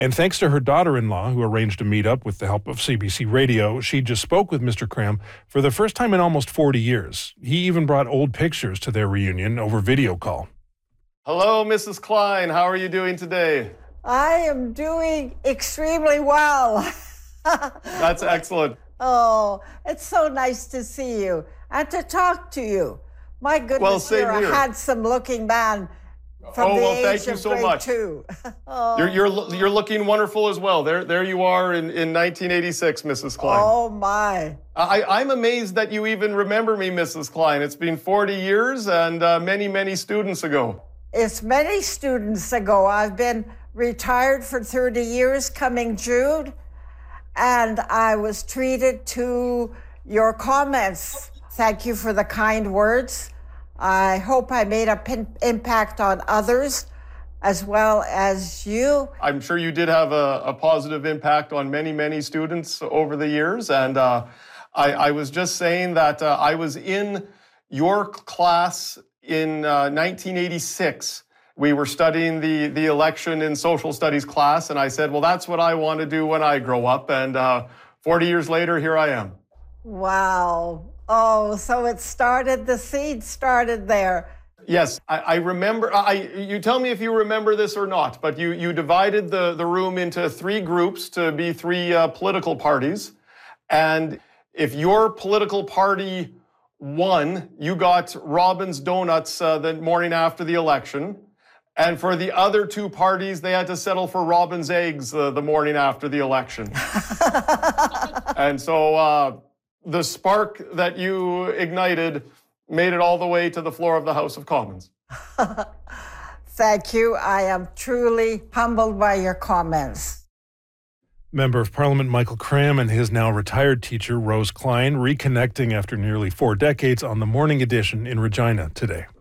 And thanks to her daughter-in-law, who arranged a meetup with the help of CBC Radio, she just spoke with Mr. Cram for the first time in almost 40 years. He even brought old pictures to their reunion over video call. Hello, Mrs. Klein. How are you doing today? I am doing extremely well. That's excellent. Oh, it's so nice to see you and to talk to you. My goodness, same you're here. a handsome-looking man from the age thank you of so grade much. 2. You're looking wonderful as well. There you are in 1986, Mrs. Klein. Oh, my. I'm amazed that you even remember me, Mrs. Klein. It's been 40 years and many, many students ago. It's many students ago. I've been retired for 30 years coming June, and I was treated to your comments. Thank you for the kind words. I hope I made an impact on others as well as you. I'm sure you did have a positive impact on many, many students over the years. And I was just saying that I was in your class in 1986. We were studying the election in social studies class, and I said, well, that's what I want to do when I grow up. And 40 years later, here I am. Wow. Oh, so the seed started there. Yes, I remember. You tell me if you remember this or not, but you divided the room into 3 groups to be 3 political parties. And if your political party won, you got Robin's Donuts the morning after the election. And for the other 2 parties, they had to settle for Robin's Eggs the morning after the election. And so the spark that you ignited made it all the way to the floor of the House of Commons. Thank you. I am truly humbled by your comments. Member of Parliament Michael Cram and his now retired teacher Rose Klein reconnecting after nearly 4 decades on the Morning Edition in Regina today.